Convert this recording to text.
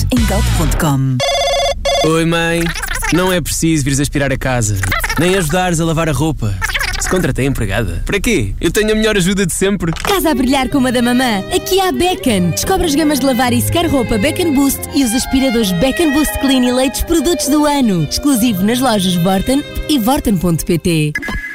em galp.com. Oi, mãe. Não é preciso vires aspirar a casa, nem ajudares a lavar a roupa. Se contratei empregada. Para quê? Eu tenho a melhor ajuda de sempre. Casa a brilhar com uma da mamã? Aqui há Beacon. Descobre as gamas de lavar e secar roupa Beacon Boost e os aspiradores Beacon Boost Clean eleitos produtos do ano. Exclusivo nas lojas Vorten e Vorten.pt.